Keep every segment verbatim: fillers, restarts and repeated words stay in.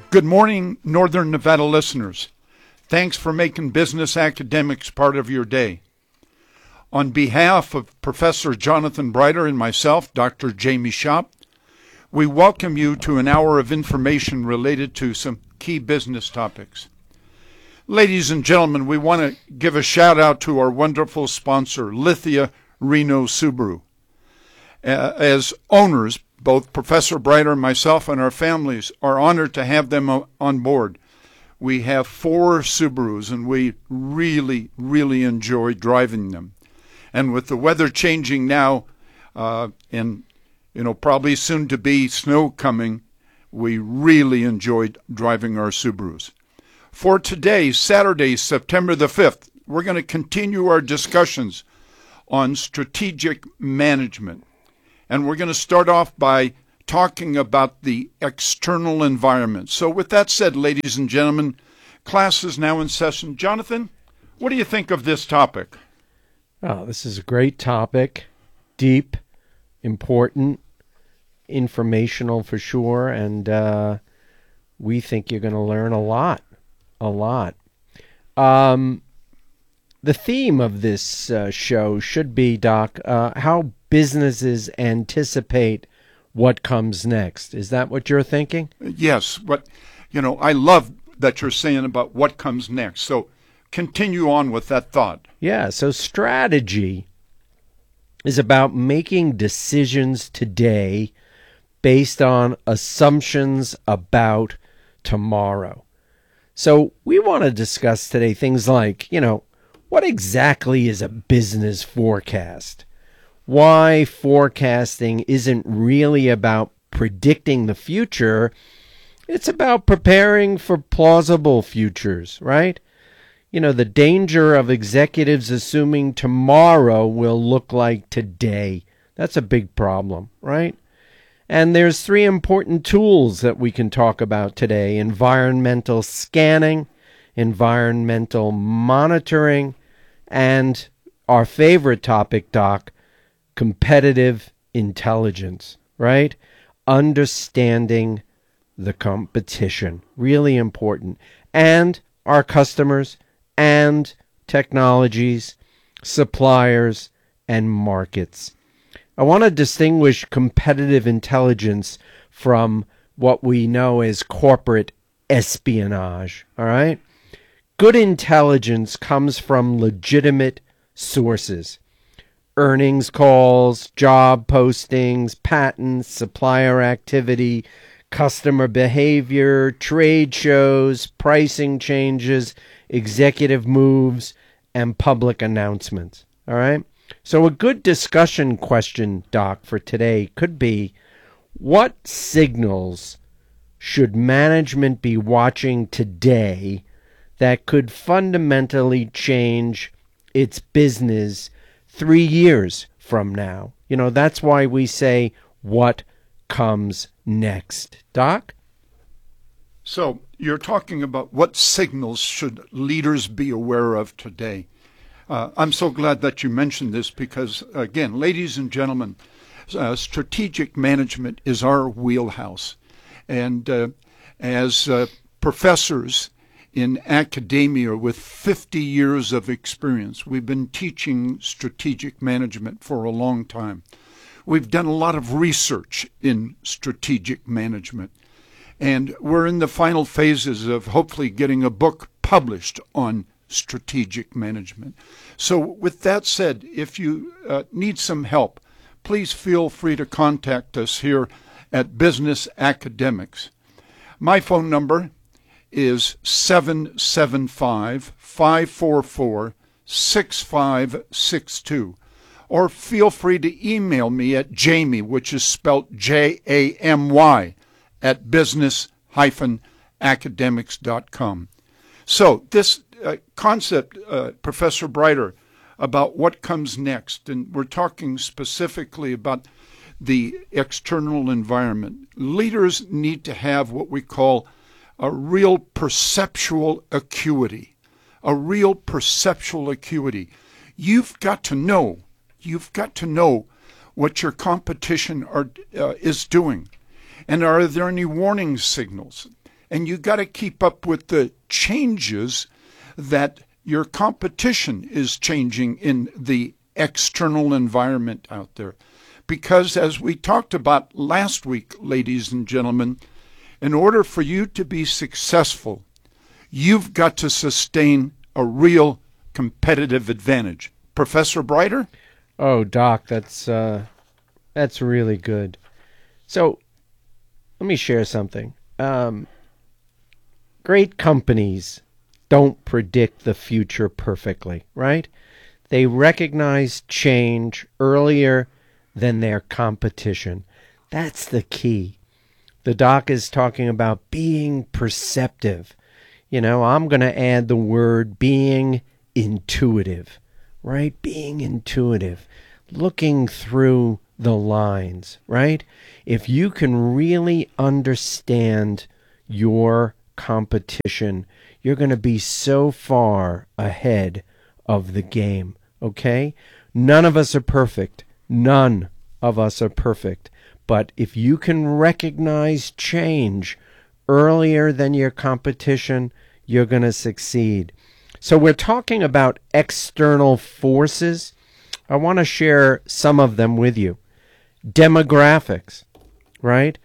Good morning, Northern Nevada listeners. Thanks for making Business Academics part of your day. On behalf of Professor Jonathan Breiter and myself, Doctor Jamie Shop, we welcome you to an hour of information related to some key business topics. Ladies and gentlemen, we want to give a shout out to our wonderful sponsor, Lithia Reno Subaru. Uh, as owners, both Professor Breiter and myself and our families are honored to have them on board. We have four Subarus, and we really, really enjoy driving them. And with the weather changing now, uh, and you know probably soon to be snow coming, we really enjoyed driving our Subarus. For today, Saturday, September the fifth, we're going to continue our discussions on strategic management. And we're going to start off by talking about the external environment. So with that said, ladies and gentlemen, class is now in session. Jonathan, what do you think of this topic? Oh, this is a great topic. Deep, important, informational for sure. And uh, we think you're going to learn a lot, a lot. Um, the theme of this uh, show should be, Doc, uh, how businesses anticipate what comes next. Is that what you're thinking? Yes, but you know, I love that you're saying about what comes next. So continue on with that thought. Yeah, so strategy is about making decisions today based on assumptions about tomorrow. So we want to discuss today things like, you know, what exactly is a business forecast? Why forecasting isn't really about predicting the future. It's about preparing for plausible futures, right? You know, the danger of executives assuming tomorrow will look like today. That's a big problem, right? And there's three important tools that we can talk about today: environmental scanning, environmental monitoring, and our favorite topic, Doc, competitive intelligence, right? Understanding the competition, really important. And our customers and technologies, suppliers, and markets. I want to distinguish competitive intelligence from what we know as corporate espionage, all right? Good intelligence comes from legitimate sources. Earnings calls, job postings, patents, supplier activity, customer behavior, trade shows, pricing changes, executive moves, and public announcements. All right? So a good discussion question, Doc, for today could be, what signals should management be watching today that could fundamentally change its business three years from now? You know, that's why we say, what comes next? Doc? So you're talking about what signals should leaders be aware of today. Uh, I'm so glad that you mentioned this because, again, ladies and gentlemen, uh, strategic management is our wheelhouse. And uh, as uh, professors in academia with fifty years of experience, we've been teaching strategic management for a long time. We've done a lot of research in strategic management, and we're in the final phases of hopefully getting a book published on strategic management. So with that said, if you uh, need some help, please feel free to contact us here at Business Academics. My phone number is seven seven five, five four four, six five six two. Or feel free to email me at Jamie, which is spelled J A M Y, at business dash academics dot com. So this uh, concept, uh, Professor Breiter, about what comes next, and we're talking specifically about the external environment. Leaders need to have what we call a real perceptual acuity, a real perceptual acuity. You've got to know, you've got to know what your competition are, uh, is doing. And are there any warning signals? and you got to keep up with the changes that your competition is changing in the external environment out there. Because as we talked about last week, ladies and gentlemen, in order for you to be successful, you've got to sustain a real competitive advantage. Professor Breiter? Oh, Doc, that's uh, that's really good. So, let me share something. Um, great companies don't predict the future perfectly, right? They recognize change earlier than their competition. That's the key. The doc is talking about being perceptive. You know, I'm going to add the word being intuitive, right? Being intuitive, looking through the lines, right? If you can really understand your competition, you're going to be so far ahead of the game, okay? None of us are perfect. None of us are perfect. But if you can recognize change earlier than your competition, you're going to succeed. So we're talking about external forces. I want to share some of them with you. Demographics, right?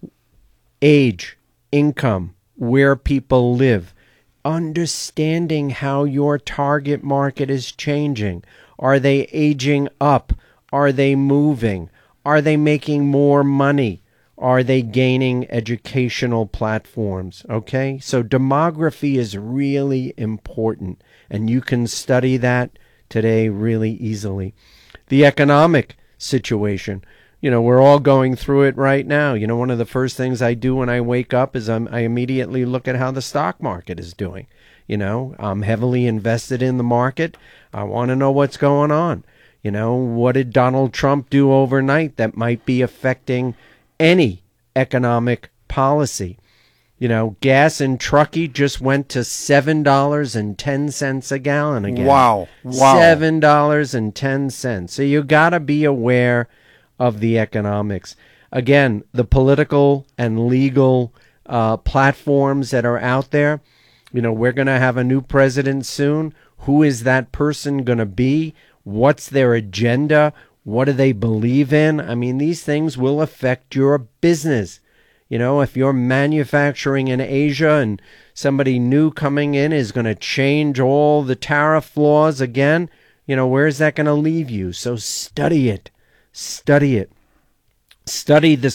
Age, income, where people live. Understanding how your target market is changing. Are they aging up? Are they moving? Are they making more money? Are they gaining educational platforms? Okay, so demography is really important, and you can study that today really easily. The economic situation, you know, we're all going through it right now. You know, one of the first things I do when I wake up is I'm, I immediately look at how the stock market is doing. You know, I'm heavily invested in the market. I want to know what's going on. You know, what did Donald Trump do overnight that might be affecting any economic policy? You know, gas in Truckee just went to seven dollars and ten cents a gallon again. Wow. Wow. seven dollars and ten cents. So you got to be aware of the economics. Again, the political and legal uh, platforms that are out there. You know, we're going to have a new president soon. Who is that person going to be? What's their agenda? What do they believe in? I mean, these things will affect your business. You know, if you're manufacturing in Asia and somebody new coming in is going to change all the tariff laws again, you know, where is that going to leave you? So study it. Study it. Study the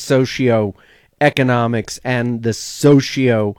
socio-economics and the socio,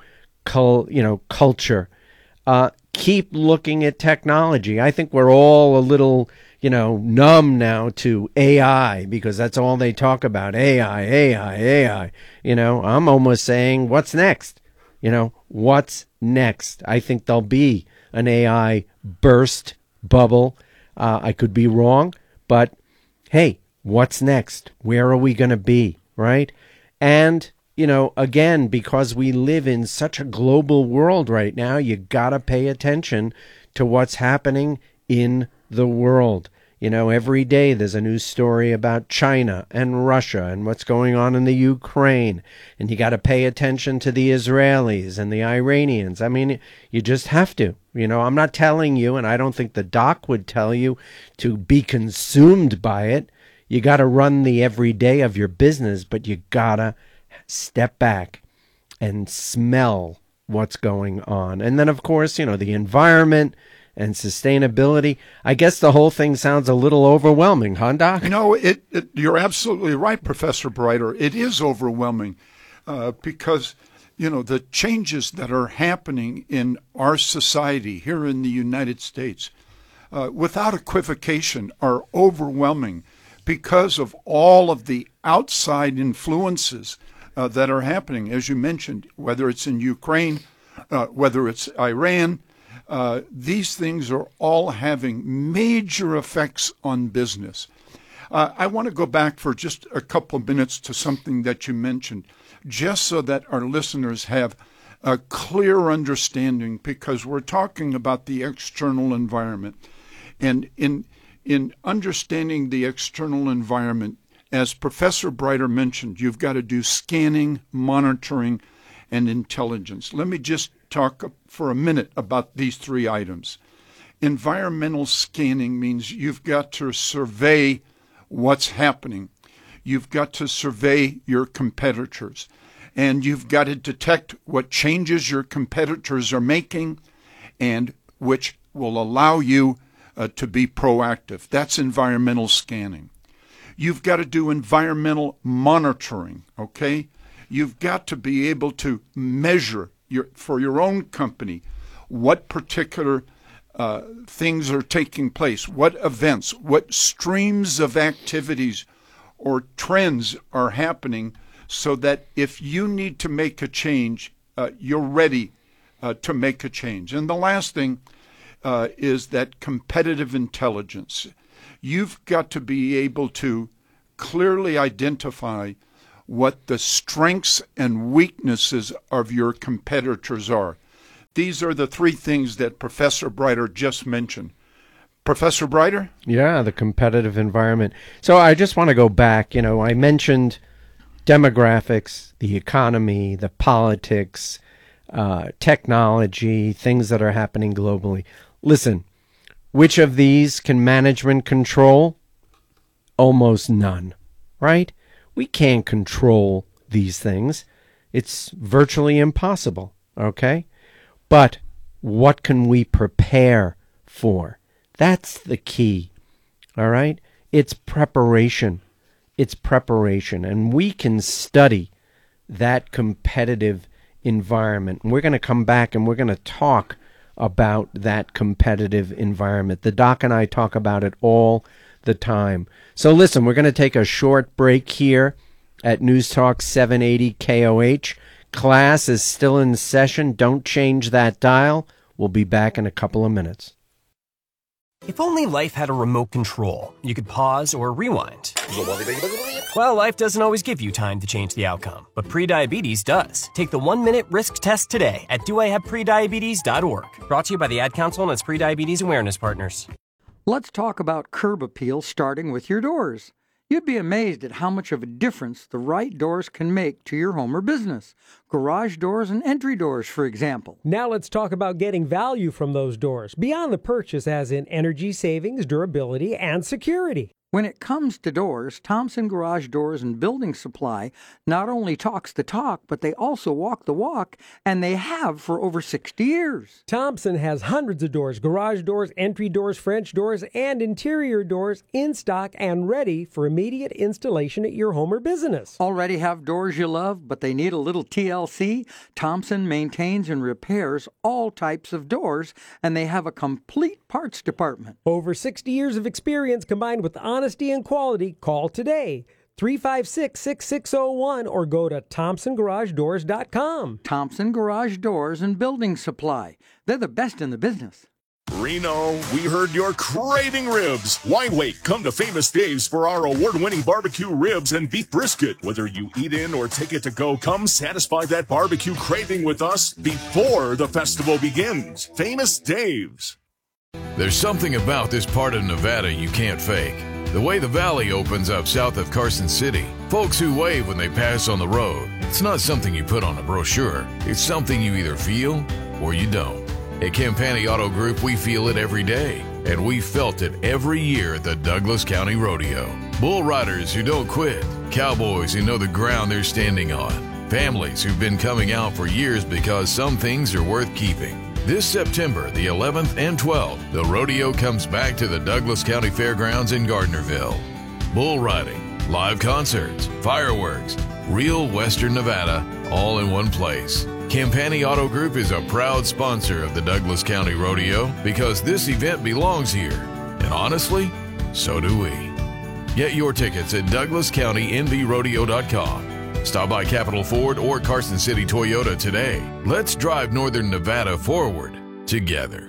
you know, culture. Uh, keep looking at technology. I think we're all a little, you know, numb now to A I because that's all they talk about. A I, A I, A I. You know, I'm almost saying, what's next? You know, what's next? I think there'll be an A I burst bubble. Uh, I could be wrong, but hey, what's next? Where are we going to be, right? And you know, again, because we live in such a global world right now, you got to pay attention to what's happening in the world. You know, every day there's a news story about China and Russia and what's going on in the Ukraine. And you got to pay attention to the Israelis and the Iranians. I mean, you just have to. You know, I'm not telling you, and I don't think the doc would tell you to be consumed by it. You got to run the everyday of your business, but you got to step back and smell what's going on. And then, of course, you know, the environment and sustainability. I guess the whole thing sounds a little overwhelming, huh, Doc? No, it, it, you're absolutely right, Professor Breiter. It is overwhelming uh, because, you know, the changes that are happening in our society here in the United States, uh, without equivocation, are overwhelming because of all of the outside influences Uh, that are happening, as you mentioned, whether it's in Ukraine, uh, whether it's Iran. Uh, these things are all having major effects on business. Uh, I want to go back for just a couple of minutes to something that you mentioned, just so that our listeners have a clear understanding, because we're talking about the external environment. And in in understanding the external environment, as Professor Breiter mentioned, you've got to do scanning, monitoring, and intelligence. Let me just talk for a minute about these three items. Environmental scanning means you've got to survey what's happening. You've got to survey your competitors, and you've got to detect what changes your competitors are making and which will allow you uh, to be proactive. That's environmental scanning. You've got to do environmental monitoring, okay? You've got to be able to measure your, for your own company what particular uh, things are taking place, what events, what streams of activities or trends are happening, so that if you need to make a change, uh, you're ready uh, to make a change. And the last thing uh, is that competitive intelligence. You've got to be able to clearly identify what the strengths and weaknesses of your competitors are. These are the three things that Professor Breiter just mentioned. Professor Breiter? Yeah, the competitive environment. So I just want to go back. You know, I mentioned demographics, the economy, the politics, uh, technology, things that are happening globally. Listen, which of these can management control? Almost none, right? We can't control these things. It's virtually impossible, okay? But what can we prepare for? That's the key, all right? It's preparation. It's preparation. And we can study that competitive environment. And we're going to come back and we're going to talk about that competitive environment. The doc and I talk about it all the time. So listen, we're going to take a short break here at News Talk seven eighty K O H. Class is still in session. Don't change that dial. We'll be back in a couple of minutes. If only life had a remote control, you could pause or rewind. Well, life doesn't always give you time to change the outcome, but prediabetes does. Take the one-minute risk test today at do I have prediabetes dot org. Brought to you by the Ad Council and its prediabetes awareness partners. Let's talk about curb appeal, starting with your doors. You'd be amazed at how much of a difference the right doors can make to your home or business. Garage doors and entry doors, for example. Now let's talk about getting value from those doors, beyond the purchase as in energy savings, durability, and security. When it comes to doors, Thompson Garage Doors and Building Supply not only talks the talk, but they also walk the walk, and they have for over sixty years. Thompson has hundreds of doors, garage doors, entry doors, French doors, and interior doors in stock and ready for immediate installation at your home or business. Already have doors you love, but they need a little T L C? Thompson maintains and repairs all types of doors, and they have a complete parts department. Over sixty years of experience combined with honesty and quality. Call today, three five six, six six zero one, or go to thompson garage doors dot com. Thompson Garage Doors and Building Supply. They're the best in the business. Reno, we heard you're craving ribs. Why wait? Come to Famous Dave's for our award-winning barbecue ribs and beef brisket. Whether you eat in or take it to go, come satisfy that barbecue craving with us before the festival begins. Famous Dave's. There's something about this part of Nevada you can't fake. The way the valley opens up south of Carson City. Folks who wave when they pass on the road. It's not something you put on a brochure. It's something you either feel or you don't. At Campani Auto Group, we feel it every day. And we felt it every year at the Douglas County Rodeo. Bull riders who don't quit. Cowboys who know the ground they're standing on. Families who've been coming out for years because some things are worth keeping. This September, the eleventh and twelfth, the rodeo comes back to the Douglas County Fairgrounds in Gardnerville. Bull riding, live concerts, fireworks, real Western Nevada, all in one place. Campani Auto Group is a proud sponsor of the Douglas County Rodeo because this event belongs here. And honestly, so do we. Get your tickets at douglas county n v rodeo dot com. Stop by Capital Ford or Carson City Toyota today. Let's drive Northern Nevada forward together.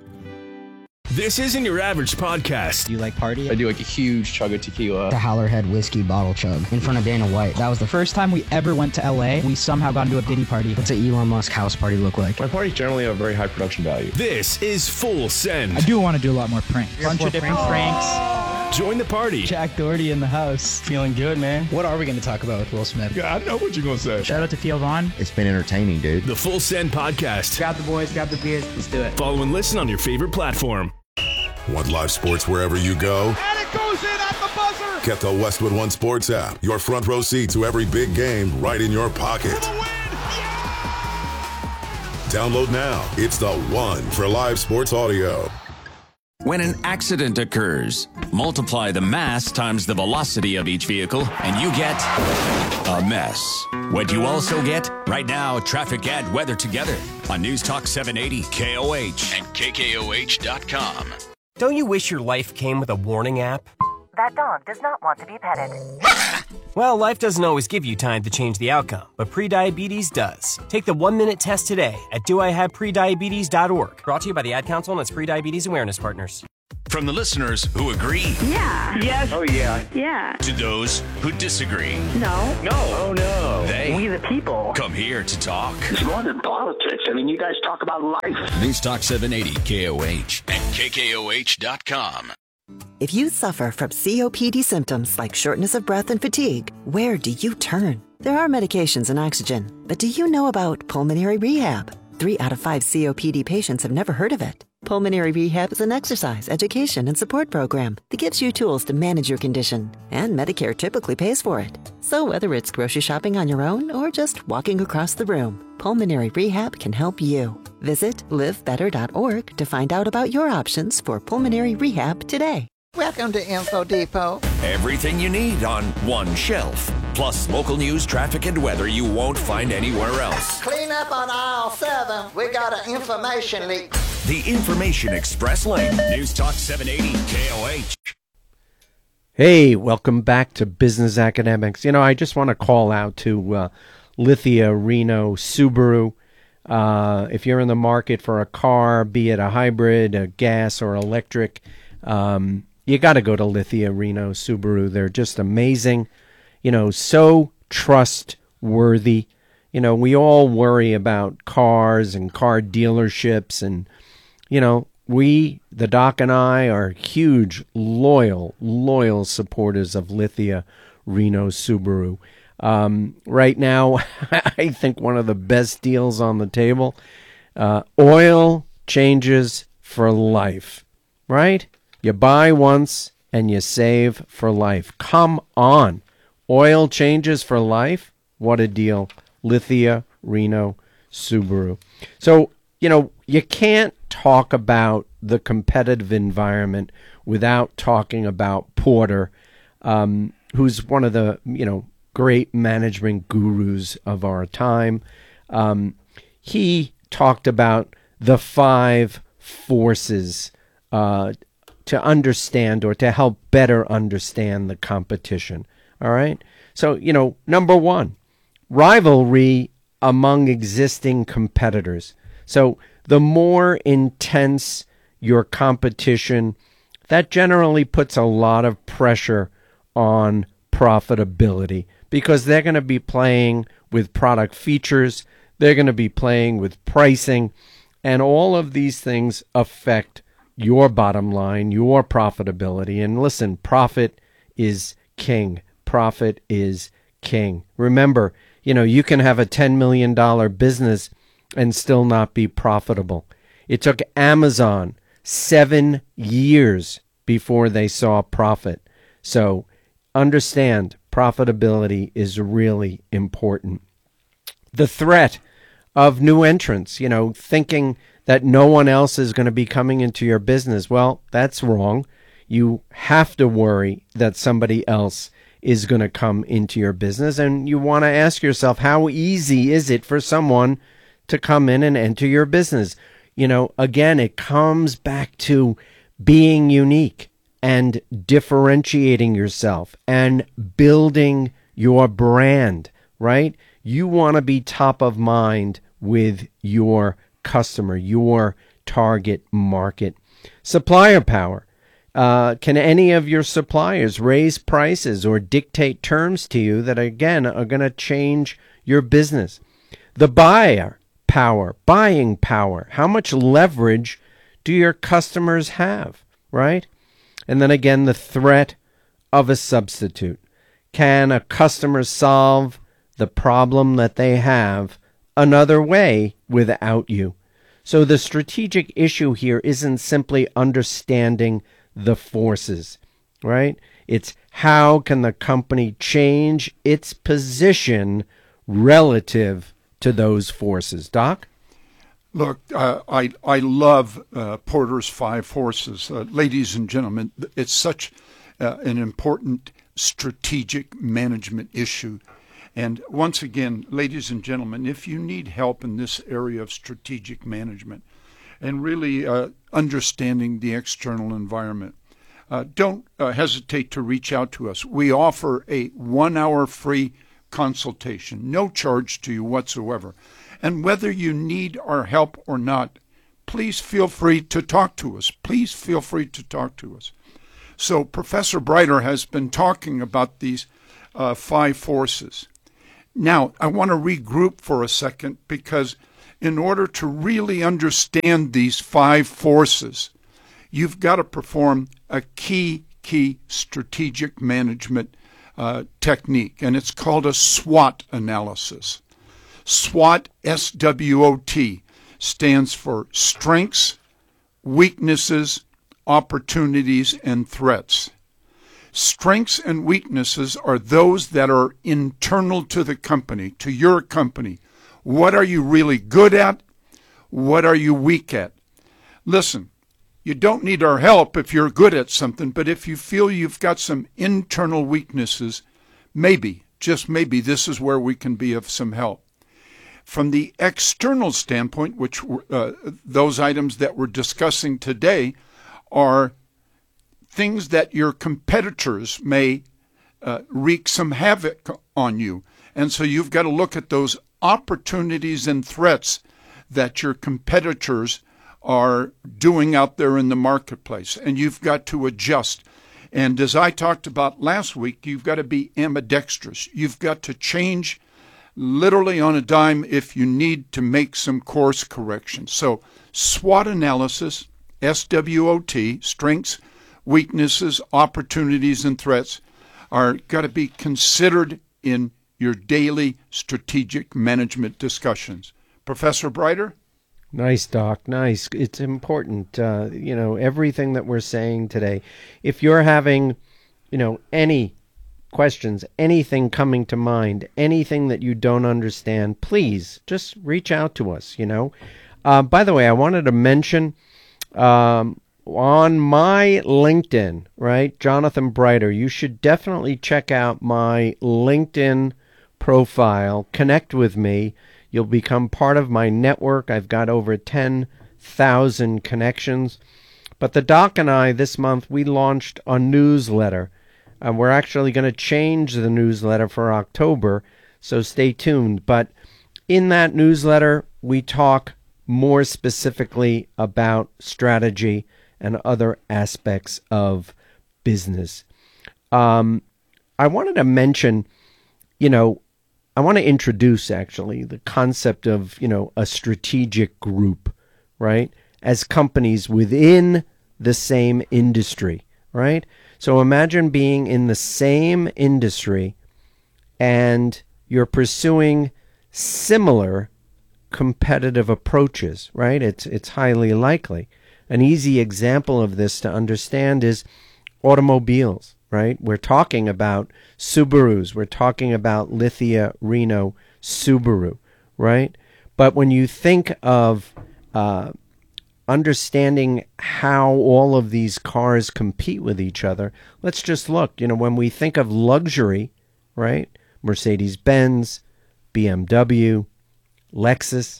This isn't your average podcast. Do you like party? I do like a huge chug of tequila. The Howlerhead whiskey bottle chug in front of Dana White. That was the first time we ever went to L A. We somehow got into a Diddy party. What's an Elon Musk house party look like? My parties generally have a very high production value. This is Full Send. I do want to do a lot more pranks. Bunch of different pranks. Join the party. Jack Doherty in the house. Feeling good, man. What are we going to talk about with Will Smith? Yeah, I know what you're going to say. Shout out to Theo Vaughn. It's been entertaining, dude. The Full Send Podcast. Grab the boys, grab the beers. Let's do it. Follow and listen on your favorite platform. Want live sports wherever you go? And it goes in at the buzzer. Get the Westwood One Sports app. Your front row seat to every big game right in your pocket. Download now. It's the one for live sports audio. When an accident occurs, multiply the mass times the velocity of each vehicle, and you get a mess. What you also get? Right now, traffic and weather together on News Talk seven eighty K O H and K K O H dot com. Don't you wish your life came with a warning app? That dog does not want to be petted. Well, life doesn't always give you time to change the outcome, but prediabetes does. Take the one-minute test today at do I have prediabetes dot org. Brought to you by the Ad Council and its Prediabetes Awareness Partners. From the listeners who agree. Yeah. Yes. Oh, yeah. Yeah. To those who disagree. No. No. Oh, no. They. We the people. Come here to talk. It's more than politics. I mean, you guys talk about life. News Talk seven eighty K O H and K K O H dot com. If you suffer from C O P D symptoms like shortness of breath and fatigue, where do you turn? There are medications and oxygen, but do you know about pulmonary rehab? Three out of five C O P D patients have never heard of it. Pulmonary Rehab is an exercise, education, and support program that gives you tools to manage your condition, and Medicare typically pays for it. So whether it's grocery shopping on your own or just walking across the room, Pulmonary Rehab can help you. Visit live better dot org to find out about your options for pulmonary rehab today. Welcome to Info Depot. Everything you need on one shelf. Plus local news, traffic, and weather you won't find anywhere else. Clean up on aisle seven. We got an information leak. The Information Express Lane. News Talk seven eighty K O H. Hey, welcome back to Business Academics. You know, I just want to call out to uh, Lithia Reno Subaru. Uh, if you're in the market for a car, be it a hybrid, a gas, or electric, um, you got to go to Lithia Reno Subaru. They're just amazing. You know, so trustworthy. You know, we all worry about cars and car dealerships, and, you know, we, the doc and I, are huge, loyal, loyal supporters of Lithia Reno Subaru. Um, right now, I think one of the best deals on the table, uh, oil changes for life, right? You buy once and you save for life. Come on. Oil changes for life? What a deal. Lithia Reno Subaru. So, you know, you can't talk about the competitive environment without talking about Porter, um, who's one of the, you know, great management gurus of our time. Um, he talked about the five forces uh, to understand or to help better understand the competition. All right. So, you know, number one, rivalry among existing competitors. So the more intense your competition, that generally puts a lot of pressure on profitability because they're going to be playing with product features, they're going to be playing with pricing, and all of these things affect your bottom line, your profitability. And listen, profit is king. Profit is king. Remember, you know, you can have a ten million dollars business and still not be profitable. It took Amazon seven years before they saw profit. So understand, profitability is really important. The threat of new entrants, you know, thinking that no one else is going to be coming into your business. Well, that's wrong. You have to worry that somebody else is going to come into your business. And you want to ask yourself, how easy is it for someone to come in and enter your business? You know, again, it comes back to being unique and differentiating yourself and building your brand, right? You want to be top of mind with your customer, your target market. Supplier power. Uh, can any of your suppliers raise prices or dictate terms to you that, again, are going to change your business? The buyer power, buying power. How much leverage do your customers have, right? And then again, the threat of a substitute. Can a customer solve the problem that they have another way without you? So the strategic issue here isn't simply understanding the forces, right? It's how can the company change its position relative to those forces. Doc? Look, uh, I I love uh, Porter's Five Forces. Uh, ladies and gentlemen, it's such uh, an important strategic management issue. And once again, ladies and gentlemen, if you need help in this area of strategic management and really uh, understanding the external environment, uh, don't uh, hesitate to reach out to us. We offer a one-hour free consultation, no charge to you whatsoever. And whether you need our help or not, please feel free to talk to us. Please feel free to talk to us. So Professor Breiter has been talking about these uh, five forces. Now, I want to regroup for a second, because in order to really understand these five forces, you've got to perform a key, key strategic management uh, technique, and it's called a SWOT analysis. SWOT, S W O T, stands for strengths, weaknesses, opportunities, and threats. Strengths and weaknesses are those that are internal to the company, to your company. What are you really good at? What are you weak at? Listen, you don't need our help if you're good at something, but if you feel you've got some internal weaknesses, maybe, just maybe, this is where we can be of some help. From the external standpoint, which uh, those items that we're discussing today are things that your competitors may uh, wreak some havoc on you. And so you've got to look at those opportunities and threats that your competitors are doing out there in the marketplace. And you've got to adjust. And as I talked about last week, you've got to be ambidextrous. You've got to change literally on a dime if you need to make some course corrections. So SWOT analysis, S W O T, strengths, weaknesses, opportunities, and threats, are got to be considered in your daily strategic management discussions. Professor Breiter? Nice, Doc. Nice. It's important. Uh, you know, everything that we're saying today. If you're having, you know, any questions, anything coming to mind, anything that you don't understand, please just reach out to us, you know. Uh, by the way, I wanted to mention um, on my LinkedIn, right, Jonathan Breiter, you should definitely check out my LinkedIn profile. Connect with me. You'll become part of my network. I've got over ten thousand connections. But the Doc and I, this month, we launched a newsletter. And we're actually going to change the newsletter for October, so stay tuned. But in that newsletter, we talk more specifically about strategy and other aspects of business. Um, I wanted to mention, you know, I want to introduce actually the concept of, you know, a strategic group, right, as companies within the same industry, right? So imagine being in the same industry and you're pursuing similar competitive approaches, right? It's it's highly likely. An easy example of this to understand is automobiles, right? We're talking about Subarus. We're talking about Lithia Reno Subaru, right? But when you think of uh, understanding how all of these cars compete with each other, let's just look. You know, when we think of luxury, right? Mercedes-Benz, B M W, Lexus.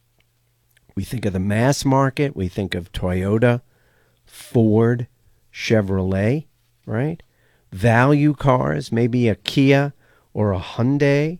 We think of the mass market. We think of Toyota, Ford, Chevrolet, right? Value cars, maybe a Kia or a Hyundai.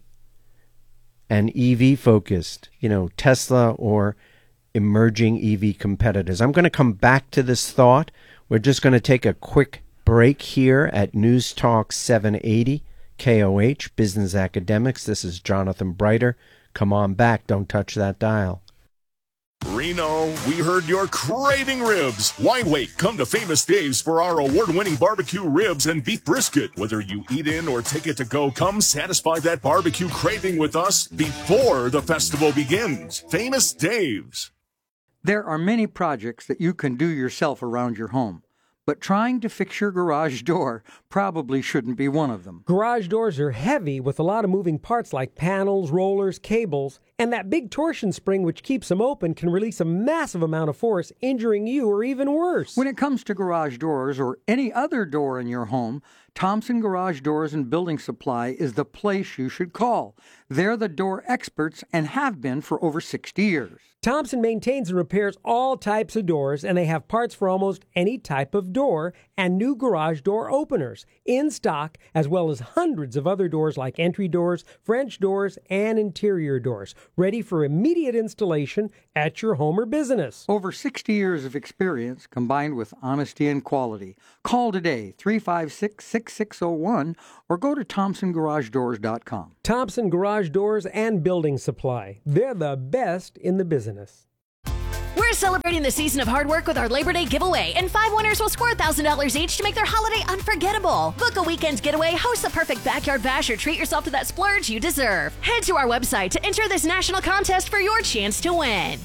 And E V-focused, you know, Tesla or emerging E V competitors. I'm going to come back to this thought. We're just going to take a quick break here at News Talk seven eighty K O H, Business Academics. This is Jonathan Breiter. Come on back. Don't touch that dial. Reno, we heard you're craving ribs. Why wait? Come to Famous Dave's for our award-winning barbecue ribs and beef brisket. Whether you eat in or take it to go, come satisfy that barbecue craving with us before the festival begins. Famous Dave's. There are many projects that you can do yourself around your home, but trying to fix your garage door probably shouldn't be one of them. Garage doors are heavy with a lot of moving parts like panels, rollers, cables, and that big torsion spring which keeps them open can release a massive amount of force, injuring you or even worse. When it comes to garage doors or any other door in your home, Thompson Garage Doors and Building Supply is the place you should call. They're the door experts and have been for over sixty years. Thompson maintains and repairs all types of doors, and they have parts for almost any type of door and new garage door openers in stock, as well as hundreds of other doors like entry doors, French doors, and interior doors, ready for immediate installation at your home or business. Over sixty years of experience combined with honesty and quality. Call today, three five six, six six zero one, or go to thompson garage doors dot com. Thompson Garage Doors and Building Supply. They're the best in the business. We're celebrating the season of hard work with our Labor Day giveaway, and five winners will score one thousand dollars each to make their holiday unforgettable. Book a weekend's getaway, host the perfect backyard bash, or treat yourself to that splurge you deserve. Head to our website to enter this national contest for your chance to win.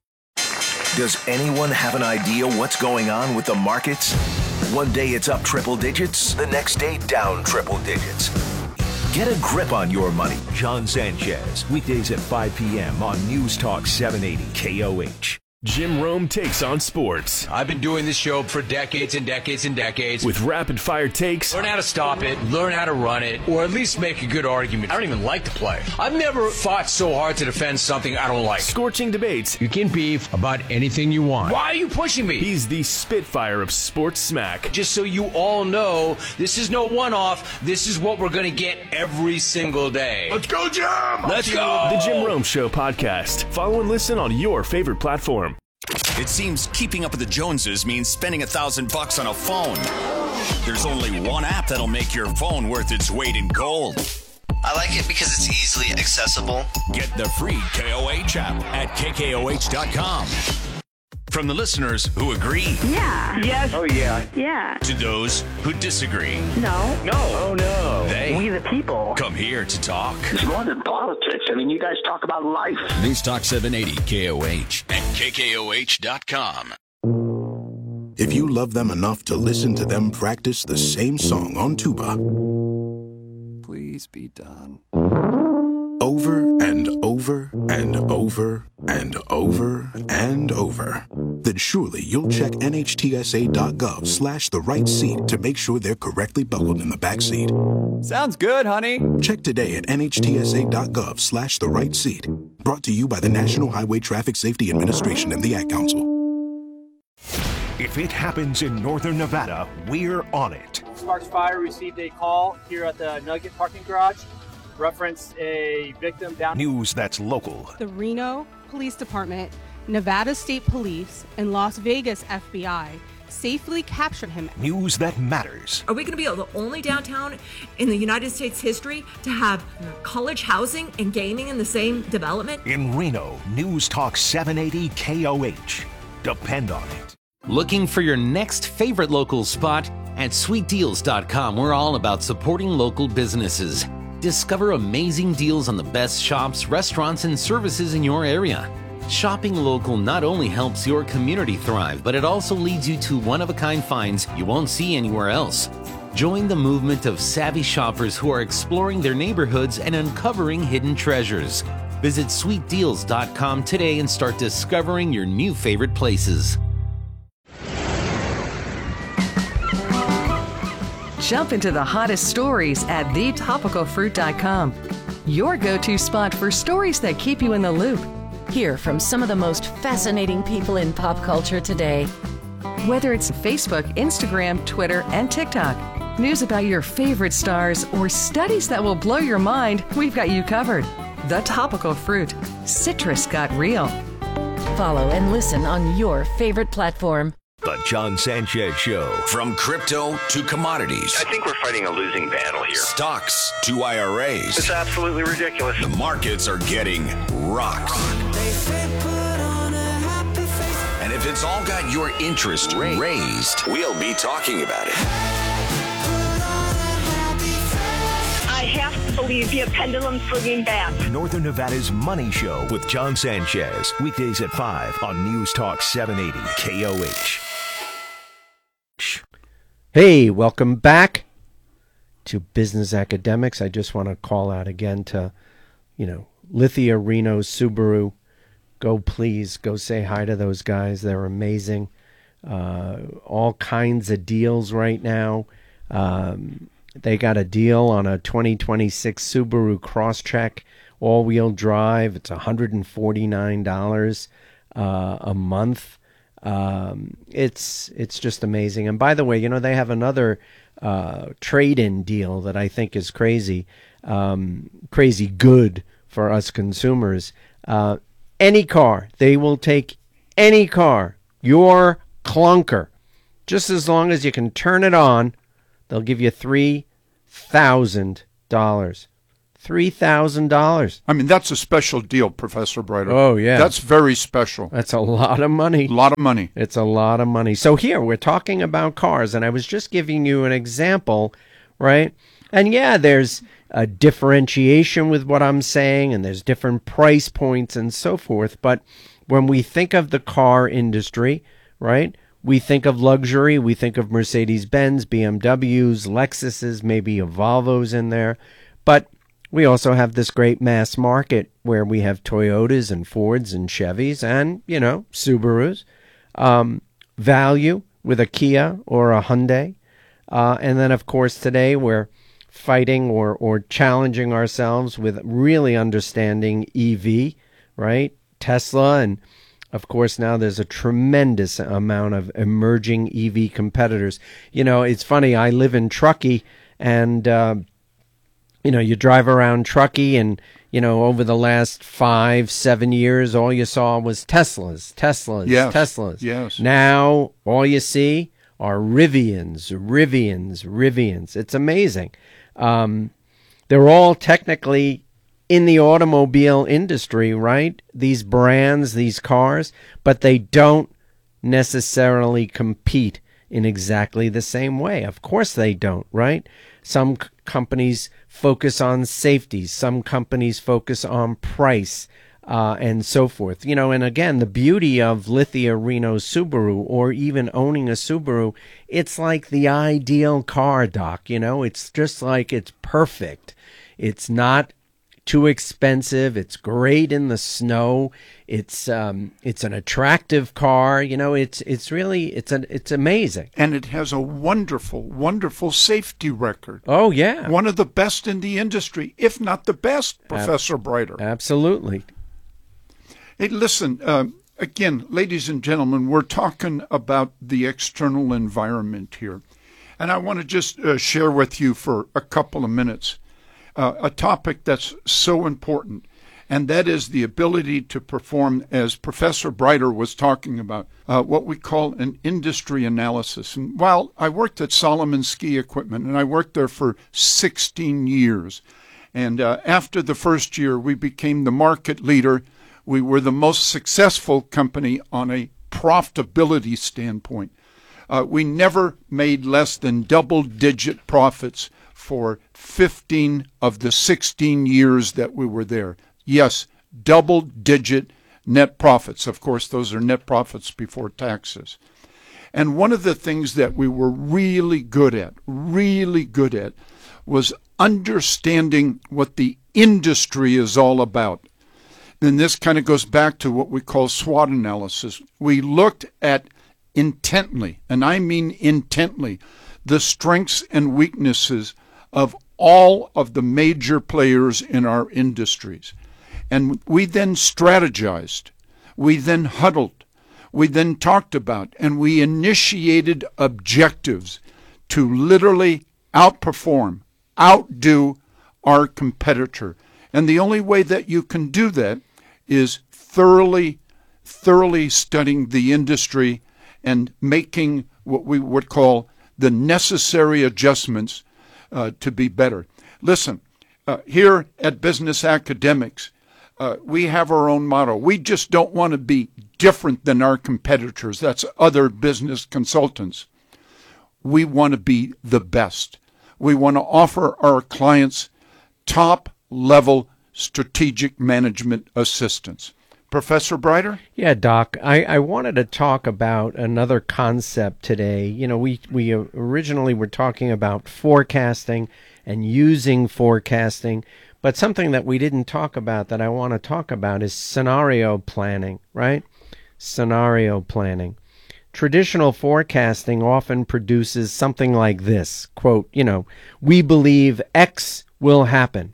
Does anyone have an idea what's going on with the markets? One day it's up triple digits, the next day down triple digits. Get a grip on your money. John Sanchez, weekdays at five p.m. on News Talk seven eighty K O H. Jim Rome takes on sports. I've been doing this show for decades and decades and decades. With rapid fire takes. Learn how to stop it, learn how to run it, or at least make a good argument. I don't even like to play. I've never fought so hard to defend something I don't like. Scorching debates. You can beef about anything you want. Why are you pushing me? He's the Spitfire of sports smack. Just so you all know, this is no one-off. This is what we're going to get every single day. Let's go, Jim! Let's go! The Jim Rome Show podcast. Follow and listen on your favorite platform. It seems keeping up with the Joneses means spending a thousand bucks on a phone. There's only one app that'll make your phone worth its weight in gold. I like it because it's easily accessible. Get the free K O H app at K K O H dot com. From the listeners who agree. Yeah. Yes. Oh, yeah. Yeah. To those who disagree. No. No. Oh, no. They. We the people. Come here to talk. It's more than politics. I mean, you guys talk about life. News Talk seven eighty K O H and K K O H dot com. If you love them enough to listen to them practice the same song on tuba. Please be done. Over and over and over and over and over. Then surely you'll check N H T S A dot gov slash the right seat to make sure they're correctly buckled in the back seat. Sounds good, honey. Check today at N H T S A dot gov slash the right seat. Brought to you by the National Highway Traffic Safety Administration and the Ad Council. If it happens in northern Nevada, we're on it. Sparks Fire received a call here at the Nugget parking garage. Reference a victim down. News that's local. The Reno Police Department, Nevada State Police, and Las Vegas F B I safely captured him. News that matters. Are we going to be the only downtown in the United States history to have college housing and gaming in the same development? In Reno, News Talk seven eighty K O H. Depend on it. Looking for your next favorite local spot? At sweet deals dot com, we're all about supporting local businesses. Discover amazing deals on the best shops, restaurants, and services in your area. Shopping local not only helps your community thrive, but it also leads you to one-of-a-kind finds you won't see anywhere else. Join the movement of savvy shoppers who are exploring their neighborhoods and uncovering hidden treasures. Visit sweet deals dot com today and start discovering your new favorite places. Jump into the hottest stories at the topical fruit dot com. Your go-to spot for stories that keep you in the loop. Hear from some of the most fascinating people in pop culture today. Whether it's Facebook, Instagram, Twitter, and TikTok, news about your favorite stars, or studies that will blow your mind, we've got you covered. The Topical Fruit. Citrus got real. Follow and listen on your favorite platform. The John Sanchez Show. From crypto to commodities. I think we're fighting a losing battle here. Stocks to I R As. It's absolutely ridiculous. The markets are getting rocked. They say put on a happy that's all got your interest raised. We'll be talking about it. I have to believe your pendulum swinging back. Northern Nevada's Money Show with John Sanchez. Weekdays at five on News Talk seven eighty K O H. Hey, welcome back to Business Academics. I just want to call out again to, you know, Lithia Reno Subaru. Go please, go say hi to those guys. They're amazing. Uh, all kinds of deals right now. Um, they got a deal on a twenty twenty-six Subaru Crosstrek all-wheel drive. It's one hundred forty-nine dollars uh, a month. Um, it's it's just amazing. And by the way, you know, they have another uh, trade-in deal that I think is crazy, um, crazy good for us consumers. Uh, any car, they will take any car, your clunker, just as long as you can turn it on, they'll give you three thousand dollars. three thousand dollars. I mean, that's a special deal, Professor Breiter. Oh, yeah. That's very special. That's a lot of money. A lot of money. It's a lot of money. So here, we're talking about cars, and I was just giving you an example, right? And yeah, there's a differentiation with what I'm saying, and there's different price points and so forth. But when we think of the car industry, right, we think of luxury. We think of Mercedes-Benz, B M Ws, Lexuses, maybe a Volvo's in there. But we also have this great mass market where we have Toyotas and Fords and Chevys and, you know, Subarus. Um, value with a Kia or a Hyundai. Uh, and then, of course, today we're fighting or, or challenging ourselves with really understanding E V, right? Tesla. And, of course, now there's a tremendous amount of emerging E V competitors. You know, it's funny. I live in Truckee, and uh, you know, you drive around Truckee and, you know, over the last five, seven years, all you saw was Teslas, Teslas, yes. Teslas. Yes. Now, all you see are Rivians, Rivians, Rivians. It's amazing. Um, they're all technically in the automobile industry, right? These brands, these cars, but they don't necessarily compete in exactly the same way. Of course they don't, right? Some c- companies focus on safety. Some companies focus on price uh, and so forth. You know, and again, the beauty of Lithia Reno Subaru or even owning a Subaru, it's like the ideal car, Doc. You know, it's just like it's perfect. It's not too expensive. It's great in the snow. It's um, it's an attractive car. You know, it's it's really it's an it's amazing. And it has a wonderful, wonderful safety record. Oh yeah, one of the best in the industry, if not the best, Professor Ab- Breiter. Absolutely. Hey, listen. Um, again, ladies and gentlemen, we're talking about the external environment here, and I want to just uh, share with you for a couple of minutes uh, a topic that's so important. And that is the ability to perform, as Professor Breiter was talking about, uh, what we call an industry analysis. And while I worked at Solomon Ski Equipment, and I worked there for sixteen years, and uh, after the first year, we became the market leader. We were the most successful company on a profitability standpoint. Uh, we never made less than double-digit profits for fifteen of the sixteen years that we were there. Yes, double-digit net profits. Of course, those are net profits before taxes. And one of the things that we were really good at, really good at, was understanding what the industry is all about. And this kind of goes back to what we call SWOT analysis. We looked at intently, and I mean intently, the strengths and weaknesses of all of the major players in our industries. And we then strategized, we then huddled, we then talked about, and we initiated objectives to literally outperform, outdo our competitor. And the only way that you can do that is thoroughly, thoroughly studying the industry and making what we would call the necessary adjustments uh, to be better. Listen, uh, here at Business Academics, Uh, we have our own motto. We just don't want to be different than our competitors. That's other business consultants. We want to be the best. We want to offer our clients top-level strategic management assistance. Professor Breiter? Yeah, Doc, I, I wanted to talk about another concept today. You know, we, we originally were talking about forecasting and using forecasting, but something that we didn't talk about that I want to talk about is scenario planning, right? Scenario planning. Traditional forecasting often produces something like this, quote, you know, we believe X will happen.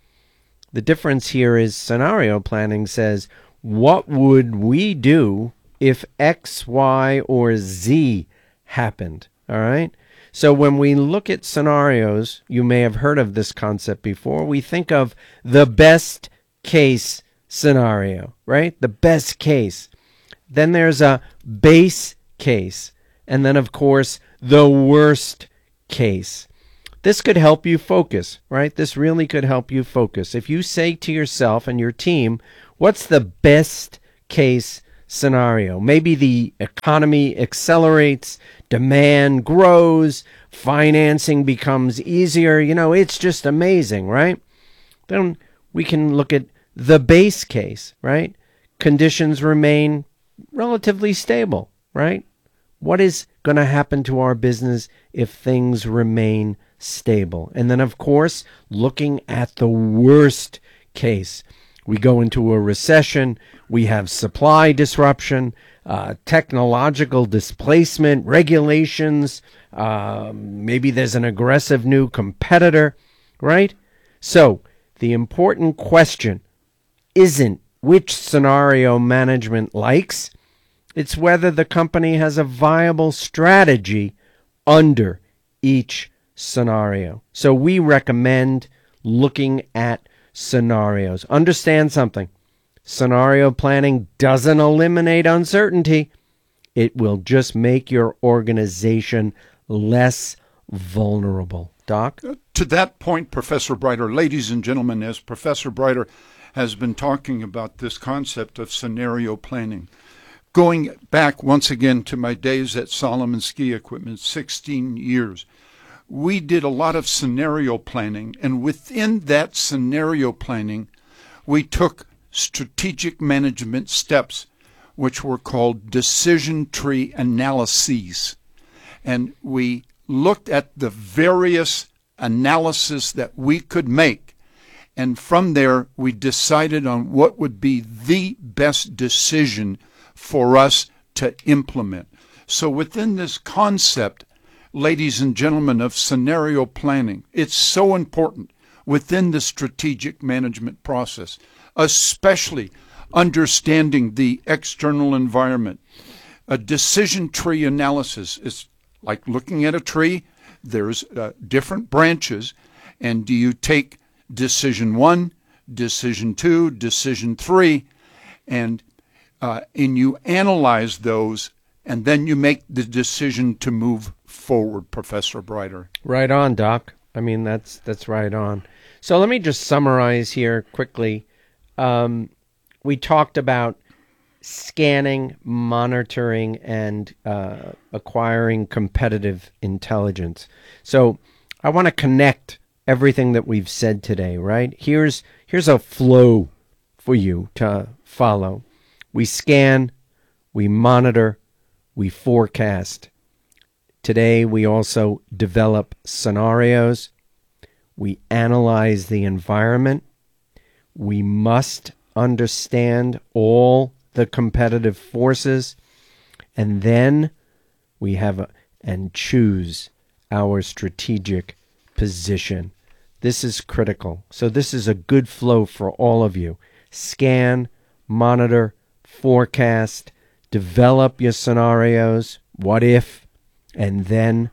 The difference here is scenario planning says, what would we do if X, Y, or Z happened? All right. So when we look at scenarios, you may have heard of this concept before. We think of the best case scenario, right? The best case. Then there's a base case. And then, of course, the worst case. This could help you focus, right? This really could help you focus. If you say to yourself and your team, what's the best case scenario? Maybe the economy accelerates, demand grows, financing becomes easier. You know, it's just amazing, right? Then we can look at the base case, right? Conditions remain relatively stable, right? What is going to happen to our business if things remain stable? And then, of course, looking at the worst case. We go into a recession, we have supply disruption, uh, technological displacement, regulations, uh, maybe there's an aggressive new competitor, right? So the important question isn't which scenario management likes, it's whether the company has a viable strategy under each scenario. So we recommend looking at scenarios. Understand something. Scenario planning doesn't eliminate uncertainty. It will just make your organization less vulnerable. Doc? To that point, Professor Breiter, ladies and gentlemen, as Professor Breiter has been talking about this concept of scenario planning, going back once again to my days at Solomon Ski Equipment, sixteen years, we did a lot of scenario planning, and within that scenario planning, we took strategic management steps, which were called decision tree analyses. And we looked at the various analysis that we could make, and from there, we decided on what would be the best decision for us to implement. So within this concept, ladies and gentlemen, of scenario planning, it's so important within the strategic management process, especially understanding the external environment. A decision tree analysis is like looking at a tree. There's uh, different branches, and do you take decision one, decision two, decision three, and uh, and you analyze those, and then you make the decision to move forward, Professor Breiter. Right on, Doc. I mean, that's that's right on. So let me just summarize here quickly. Um, we talked about scanning, monitoring, and uh, acquiring competitive intelligence. So I want to connect everything that we've said today, right? Here's here's a flow for you to follow. We scan, we monitor, we forecast. Today, we also develop scenarios. We analyze the environment. We must understand all the competitive forces. And then we have a, and choose our strategic position. This is critical. So this is a good flow for all of you. Scan, monitor, forecast, develop your scenarios, what if, and then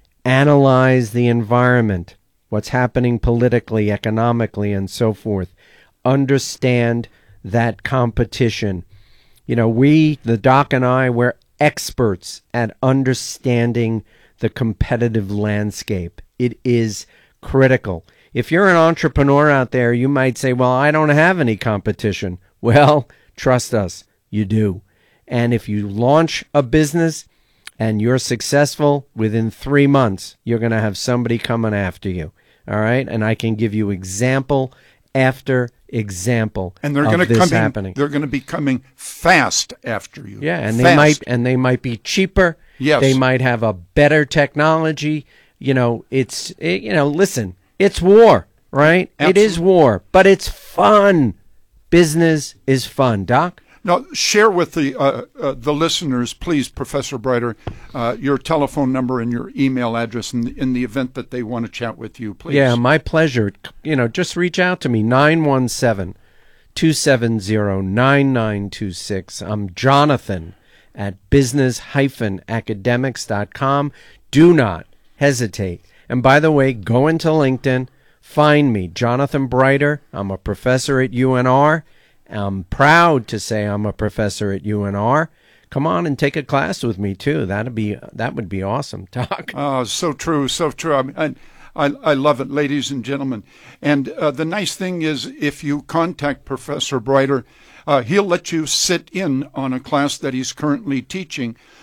analyze the environment, what's happening politically, economically, and so forth. Understand that competition. You know, we, the Doc and I, we're experts at understanding the competitive landscape. It is critical. If you're an entrepreneur out there, you might say, well, I don't have any competition. Well, trust us, you do. And if you launch a business and you're successful, within three months, you're going to have somebody coming after you. All right? And I can give you example after example and they're of going to this come happening. In, they're going to be coming fast after you. Yeah, and fast. they might and they might be cheaper. Yes. They might have a better technology. You know, it's it, you know, listen, it's war, right? Absolutely. It is war, but it's fun. Business is fun, Doc. Now, share with the uh, uh, the listeners, please, Professor Breiter, uh, your telephone number and your email address in the, in the event that they want to chat with you, please. Yeah, my pleasure. You know, just reach out to me, nine one seven, two seven zero, nine nine two six. I'm Jonathan at business dash academics dot com. Do not hesitate. And by the way, go into LinkedIn, find me, Jonathan Breiter. I'm a professor at U N R. I'm proud to say I'm a professor at U N R. Come on and take a class with me too. That'd be that would be awesome, Doc. Oh, so true, so true. I mean, I, I love it, ladies and gentlemen. And uh, the nice thing is, if you contact Professor Breiter, uh, he'll let you sit in on a class that he's currently teaching,